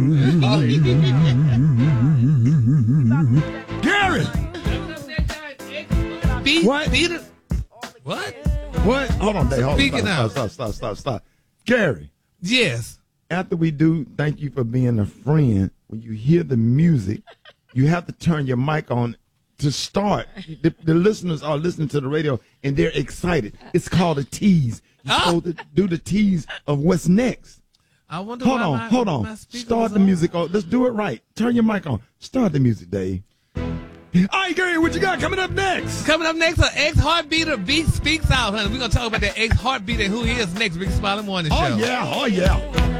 Gary! What? What? What? Hold on, Dave. Hold Speaking on. of. Stop. Gary, Yes. after we do thank you for being a friend, when you hear the music, you have to turn your mic on to start. The listeners are listening to the radio, and they're excited. It's called a tease. You're supposed to do the tease of what's next. I wonder Hold why on. my speaker Start was the on. music. Oh, let's do it right. Turn your mic on. Start the music, Dave. All right, Gary, what you got coming up next? Coming up next, an ex-heartbeater beat speaks out, honey. We're going to talk about that ex-heartbeater and who he is next. Big Smiley Morning Show. Oh, yeah.